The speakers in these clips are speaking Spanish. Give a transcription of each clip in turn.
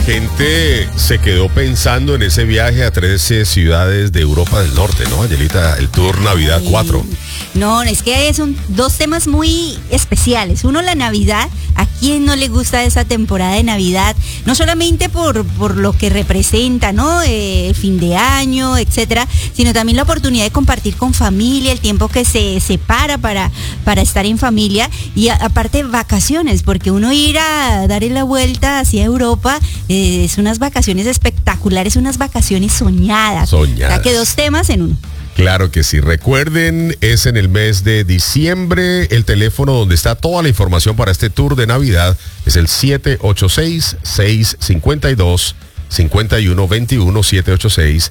gente se quedó pensando en ese viaje a 13 ciudades de Europa del Norte, ¿no, Angelita? El Tour Navidad 4. No, es que son dos temas muy especiales. Uno, la Navidad. ¿A quién no le gusta esa temporada de Navidad? No solamente por lo que representa, ¿no? El fin de año, etcétera, sino también la oportunidad de compartir con familia, el tiempo que se separa para estar en familia y aparte vacaciones, porque uno ir a darle la vuelta hacia Europa es unas vacaciones espectaculares, unas vacaciones soñadas. O sea, que dos temas en uno. Claro que sí. Recuerden, es en el mes de diciembre. El teléfono donde está toda la información para este tour de Navidad es el 786-652-5121,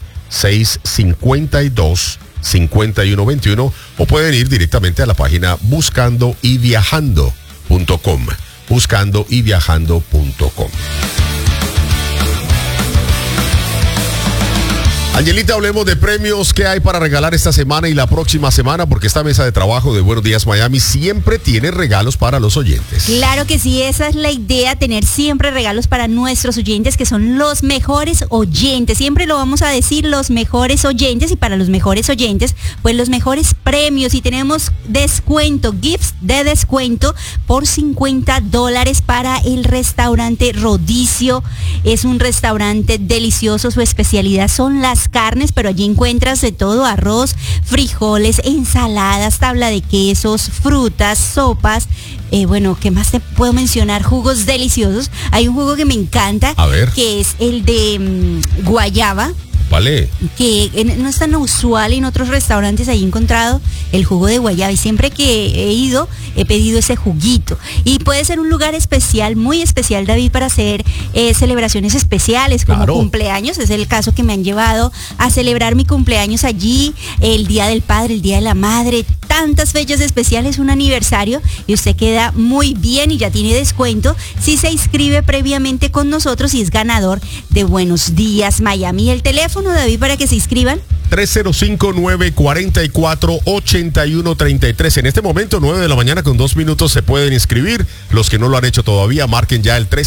786-652-5121, o pueden ir directamente a la página buscandoyviajando.com, buscandoyviajando.com. Angelita, hablemos de premios que hay para regalar esta semana y la próxima semana, porque esta mesa de trabajo de Buenos Días Miami siempre tiene regalos para los oyentes. Claro que sí, esa es la idea, tener siempre regalos para nuestros oyentes, que son los mejores oyentes. Siempre lo vamos a decir, los mejores oyentes, y para los mejores oyentes, pues los mejores premios. Y tenemos descuento, gifts de descuento por $50 para el restaurante Rodicio. Es un restaurante delicioso, su especialidad son las carnes, pero allí encuentras de todo: arroz, frijoles, ensaladas, tabla de quesos, frutas, sopas. Bueno, ¿qué más te puedo mencionar? Jugos deliciosos. Hay un jugo que me encanta, que es el de guayaba. Vale. Que no es tan usual en otros restaurantes. Ahí he encontrado el jugo de guayaba y siempre que he ido he pedido ese juguito. Y puede ser un lugar especial, muy especial, David, para hacer celebraciones especiales como cumpleaños. Es el caso que me han llevado a celebrar mi cumpleaños allí, el Día del Padre, el Día de la Madre, tantas fechas especiales, un aniversario, y usted queda muy bien y ya tiene descuento si se inscribe previamente con nosotros y es ganador de Buenos Días Miami. El teléfono, David, para que se inscriban: 305-944-8133. En este momento, 9 de la mañana con 2 minutos, se pueden inscribir. Los que no lo han hecho todavía, marquen ya el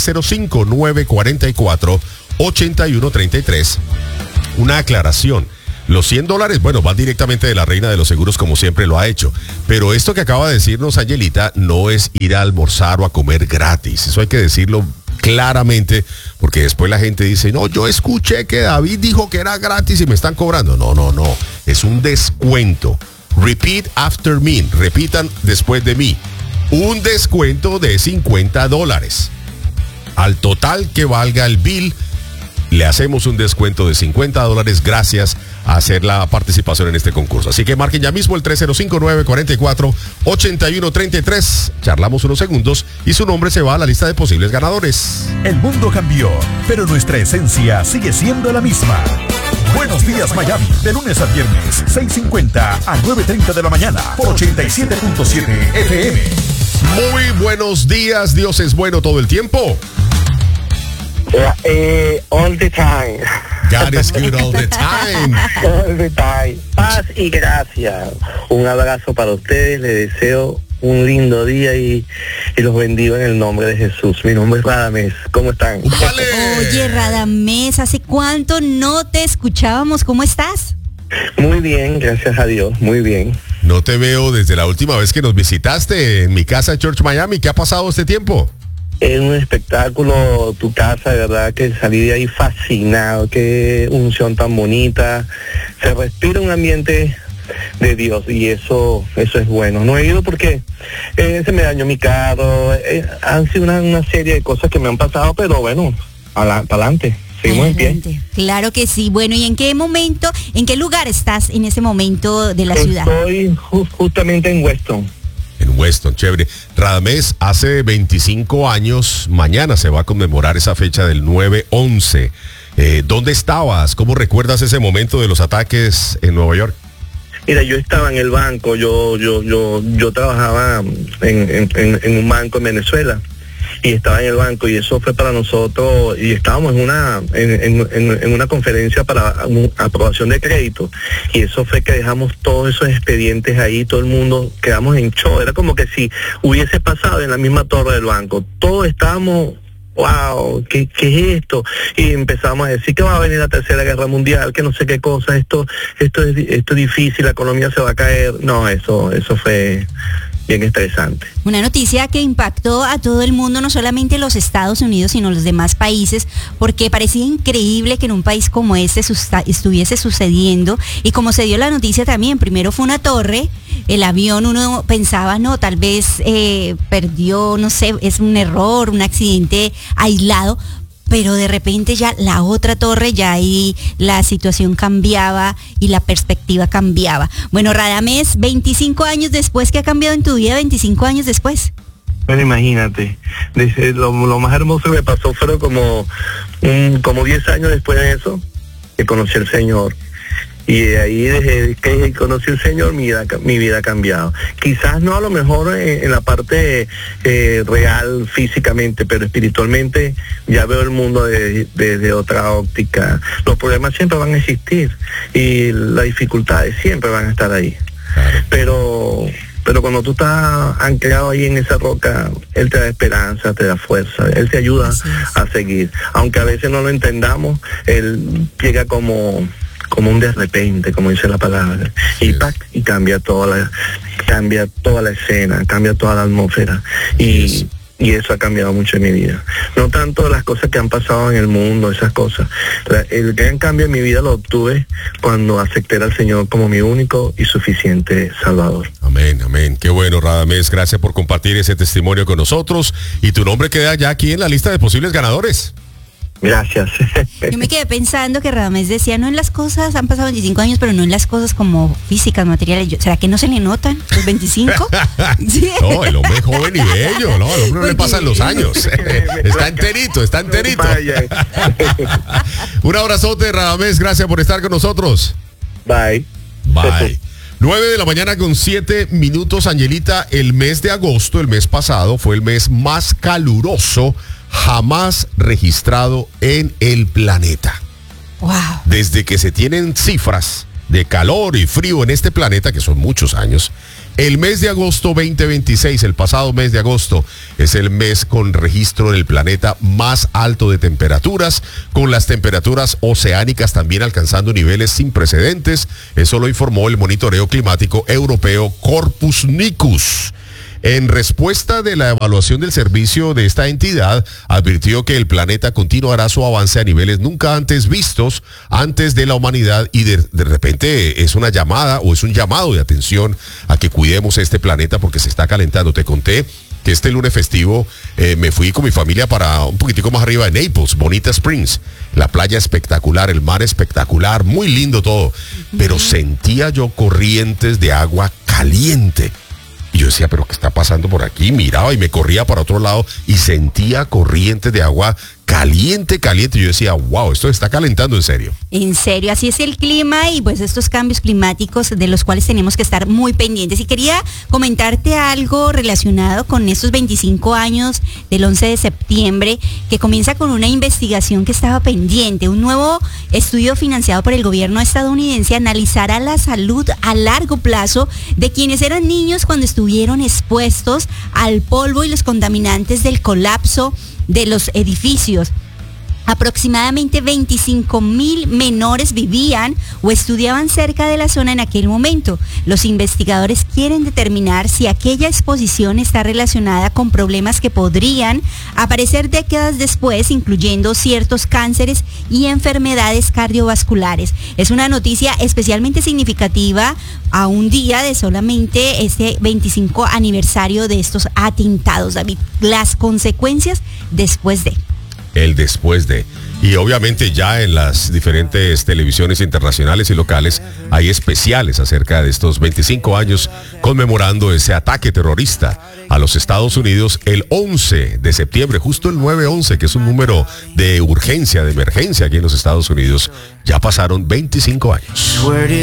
305-944-8133. Una aclaración: los $100, bueno, van directamente de la reina de los seguros, como siempre lo ha hecho. Pero esto que acaba de decirnos Angelita no es ir a almorzar o a comer gratis. Eso hay que decirlo claramente, porque después la gente dice: no, yo escuché que David dijo que era gratis y me están cobrando. No. Es un descuento. Repeat after me. Repitan después de mí. Un descuento de $50. Al total que valga el bill, le hacemos un descuento de $50 gracias a hacer la participación en este concurso. Así que marquen ya mismo el 305-944-8133. Charlamos unos segundos y su nombre se va a la lista de posibles ganadores. El mundo cambió, pero nuestra esencia sigue siendo la misma. Buenos Días Miami, de lunes a viernes, 6:50 a 9:30 de la mañana, por 87.7 FM. Muy buenos días, Dios es bueno todo el tiempo. All the time. God is good all the time. All the time. Paz y gracias. Un abrazo para ustedes. Les deseo un lindo día y los bendigo en el nombre de Jesús. Mi nombre es Radamés. ¿Cómo están? Vale. Oye, Radamés, ¿hace cuánto no te escuchábamos? ¿Cómo estás? Muy bien, gracias a Dios. Muy bien. No te veo desde la última vez que nos visitaste en mi casa Church Miami. ¿Qué ha pasado este tiempo? Es un espectáculo, tu casa, de verdad que salí de ahí fascinado. Qué unción tan bonita. Se respira un ambiente de Dios y eso es bueno. No he ido porque se me dañó mi carro. Han sido una serie de cosas que me han pasado, pero bueno, para adelante. Seguimos en pie. Claro que sí. Bueno, ¿y en qué momento, en qué lugar estás en ese momento de la ciudad? Estoy justamente en Weston. En Weston, chévere. Radamés, hace 25 años, mañana se va a conmemorar esa fecha del 9/11. ¿Dónde estabas? ¿Cómo recuerdas ese momento de los ataques en Nueva York? Mira, yo estaba en el banco, yo trabajaba en un banco en Venezuela. Y estaba en el banco y eso fue para nosotros, y estábamos en una conferencia para aprobación de crédito, y eso fue que dejamos todos esos expedientes ahí, todo el mundo quedamos en shock. Era como que si hubiese pasado en la misma torre del banco. Todos estábamos wow, ¿qué es esto? Y empezamos a decir que va a venir la Tercera Guerra Mundial, que no sé qué cosa, esto es difícil, la economía se va a caer. No, eso fue bien estresante. Una noticia que impactó a todo el mundo, no solamente los Estados Unidos, sino los demás países, porque parecía increíble que en un país como este estuviese sucediendo. Y como se dio la noticia también, primero fue una torre, el avión uno pensaba, no, tal vez perdió, no sé, es un error, un accidente aislado, pero de repente ya la otra torre, ya ahí la situación cambiaba y la perspectiva cambiaba. Bueno, Radamés, 25 años después, ¿qué ha cambiado en tu vida 25 años después? Bueno, imagínate, lo más hermoso que me pasó fueron como 10 años después de eso, que conocí al Señor. Y de ahí, desde que conocí al Señor, mi vida ha cambiado. Quizás no a lo mejor en la parte real, físicamente, pero espiritualmente ya veo el mundo desde otra óptica. Los problemas siempre van a existir y las dificultades siempre van a estar ahí. Pero cuando tú estás anclado ahí en esa roca, Él te da esperanza, te da fuerza, Él te ayuda a seguir. Aunque a veces no lo entendamos, Él llega como un de repente, como dice la palabra, y cambia toda la escena, cambia toda la atmósfera, y eso ha cambiado mucho en mi vida. No tanto las cosas que han pasado en el mundo, esas cosas. El gran cambio en mi vida lo obtuve cuando acepté al Señor como mi único y suficiente Salvador. Amén, amén. Qué bueno, Radamés. Gracias por compartir ese testimonio con nosotros. Y tu nombre queda ya aquí en la lista de posibles ganadores. Gracias. Yo me quedé pensando que Radamés decía, no en las cosas, han pasado 25 años, pero no en las cosas como físicas, materiales. ¿Será que no se le notan los 25? ¿Sí? No, el hombre es joven y bello, no, el hombre no le pasan los años. Está enterito. Un abrazote, Radamés, gracias por estar con nosotros. Bye. 9:07 a.m, Angelita. El mes de agosto, el mes pasado, fue el mes más caluroso jamás registrado en el planeta. Wow. Desde que se tienen cifras de calor y frío en este planeta, que son muchos años, el mes de agosto 2026, el pasado mes de agosto, es el mes con registro en el planeta más alto de temperaturas, con las temperaturas oceánicas también alcanzando niveles sin precedentes. Eso lo informó el monitoreo climático europeo Copernicus. En respuesta de la evaluación del servicio de esta entidad, advirtió que el planeta continuará su avance a niveles nunca antes vistos antes de la humanidad, y de repente es una llamada o es un llamado de atención a que cuidemos este planeta porque se está calentando. Te conté que este lunes festivo me fui con mi familia para un poquitico más arriba de Naples, Bonita Springs. La playa espectacular, el mar espectacular, muy lindo todo. Pero sentía yo corrientes de agua caliente. Y yo decía, ¿pero qué está pasando por aquí? Miraba y me corría para otro lado y sentía corrientes de agua caliente. Yo decía, wow, esto está calentando en serio. En serio, así es el clima y pues estos cambios climáticos de los cuales tenemos que estar muy pendientes. Y quería comentarte algo relacionado con estos 25 años del 11 de septiembre, que comienza con una investigación que estaba pendiente. Un nuevo estudio financiado por el gobierno estadounidense analizará la salud a largo plazo de quienes eran niños cuando estuvieron expuestos al polvo y los contaminantes del colapso de los edificios. Aproximadamente 25,000 menores vivían o estudiaban cerca de la zona en aquel momento. Los investigadores quieren determinar si aquella exposición está relacionada con problemas que podrían aparecer décadas después, incluyendo ciertos cánceres y enfermedades cardiovasculares. Es una noticia especialmente significativa a un día de solamente este 25 aniversario de estos atentados, David. Las consecuencias después de... El después de. Y obviamente ya en las diferentes televisiones internacionales y locales hay especiales acerca de estos 25 años conmemorando ese ataque terrorista a los Estados Unidos el 11 de septiembre, justo el 9/11, que es un número de urgencia, de emergencia aquí en los Estados Unidos. Ya pasaron 25 años.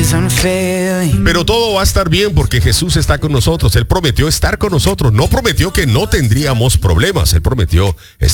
Pero todo va a estar bien porque Jesús está con nosotros. Él prometió estar con nosotros. No prometió que no tendríamos problemas. Él prometió estar